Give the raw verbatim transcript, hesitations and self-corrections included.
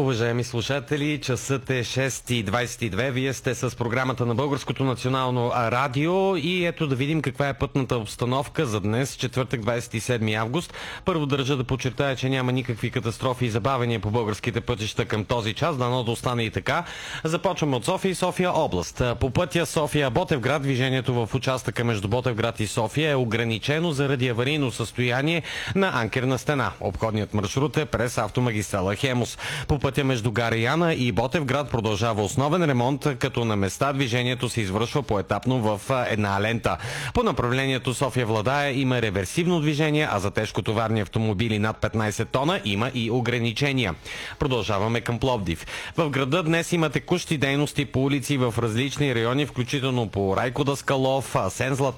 Уважаеми слушатели, часът е шест и двадесет и две. Вие сте с програмата на Българското национално радио и ето да видим каква е пътната обстановка за днес, четвъртък, двадесет и седми август. Първо държа да подчертая, че няма никакви катастрофи и забавения по българските пътища към този час, дано да остане и така. Започваме от София и София област. По пътя София-Ботевград движението в участъка между Ботевград и София е ограничено заради аварийно състояние на анкерна стена. Обходният маршрут е през автомагистрала Хемус. По пътя между гара Яна и Ботевград продължава основен ремонт, като на места движението се извършва поетапно в една лента. По направлението София-Владая има реверсивно движение, а за тежкотоварни автомобили над петнадесет тона има и ограничения. Продължаваме към Пловдив. В града днес има текущи дейности по улици в различни райони, включително по Райко Даскалов, Асен Златаров,